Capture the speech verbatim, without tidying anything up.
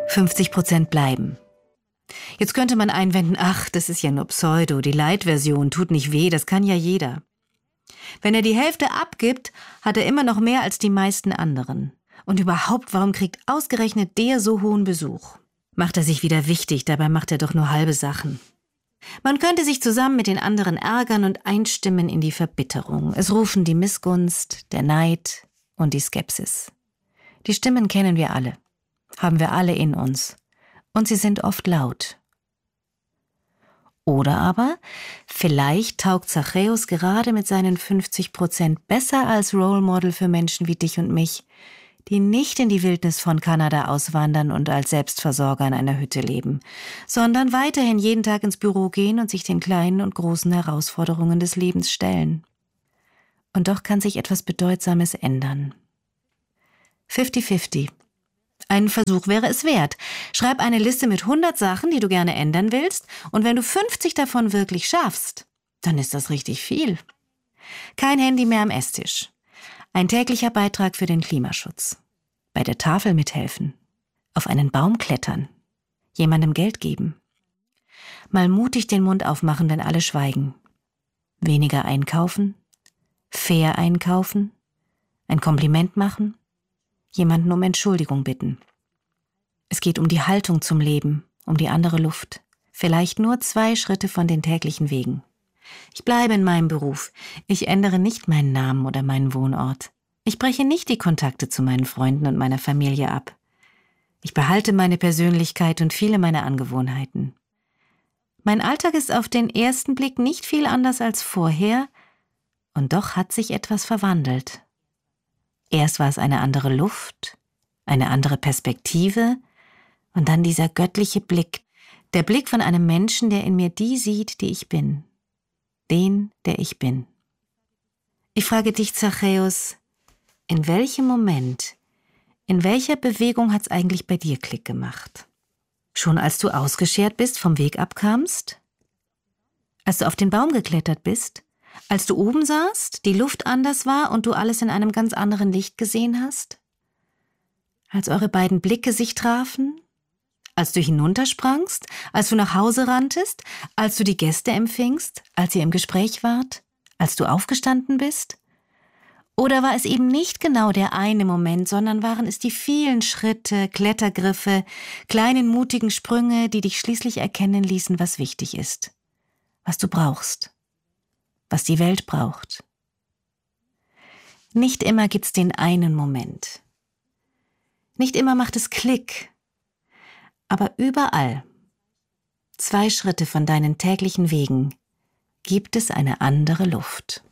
fünfzig Prozent bleiben. Jetzt könnte man einwenden, ach, das ist ja nur Pseudo, die Light-Version tut nicht weh, das kann ja jeder. Wenn er die Hälfte abgibt, hat er immer noch mehr als die meisten anderen. Und überhaupt, warum kriegt ausgerechnet der so hohen Besuch? Macht er sich wieder wichtig, dabei macht er doch nur halbe Sachen. Man könnte sich zusammen mit den anderen ärgern und einstimmen in die Verbitterung. Es rufen die Missgunst, der Neid und die Skepsis. Die Stimmen kennen wir alle, haben wir alle in uns. Und sie sind oft laut. Oder aber, vielleicht taugt Zachäus gerade mit seinen fünfzig Prozent besser als Role Model für Menschen wie dich und mich, die nicht in die Wildnis von Kanada auswandern und als Selbstversorger in einer Hütte leben, sondern weiterhin jeden Tag ins Büro gehen und sich den kleinen und großen Herausforderungen des Lebens stellen. Und doch kann sich etwas Bedeutsames ändern. fünfzig fünfzig. Ein Versuch wäre es wert. Schreib eine Liste mit hundert Sachen, die du gerne ändern willst, und wenn du fünfzig davon wirklich schaffst, dann ist das richtig viel. Kein Handy mehr am Esstisch. Ein täglicher Beitrag für den Klimaschutz. Bei der Tafel mithelfen. Auf einen Baum klettern. Jemandem Geld geben. Mal mutig den Mund aufmachen, wenn alle schweigen. Weniger einkaufen. Fair einkaufen. Ein Kompliment machen. Jemanden um Entschuldigung bitten. Es geht um die Haltung zum Leben, um die andere Luft. Vielleicht nur zwei Schritte von den täglichen Wegen. Ich bleibe in meinem Beruf. Ich ändere nicht meinen Namen oder meinen Wohnort. Ich breche nicht die Kontakte zu meinen Freunden und meiner Familie ab. Ich behalte meine Persönlichkeit und viele meiner Angewohnheiten. Mein Alltag ist auf den ersten Blick nicht viel anders als vorher, und doch hat sich etwas verwandelt. Erst war es eine andere Luft, eine andere Perspektive und dann dieser göttliche Blick, der Blick von einem Menschen, der in mir die sieht, die ich bin, den, der ich bin. Ich frage dich, Zachäus, in welchem Moment, in welcher Bewegung hat's eigentlich bei dir Klick gemacht? Schon als du ausgeschert bist, vom Weg abkamst? Als du auf den Baum geklettert bist? Als du oben saßt, die Luft anders war und du alles in einem ganz anderen Licht gesehen hast? Als eure beiden Blicke sich trafen? Als du hinuntersprangst? Als du nach Hause ranntest? Als du die Gäste empfingst? Als ihr im Gespräch wart? Als du aufgestanden bist? Oder war es eben nicht genau der eine Moment, sondern waren es die vielen Schritte, Klettergriffe, kleinen mutigen Sprünge, die dich schließlich erkennen ließen, was wichtig ist, was du brauchst? Was die Welt braucht. Nicht immer gibt's den einen Moment. Nicht immer macht es Klick. Aber überall, zwei Schritte von deinen täglichen Wegen, gibt es eine andere Luft.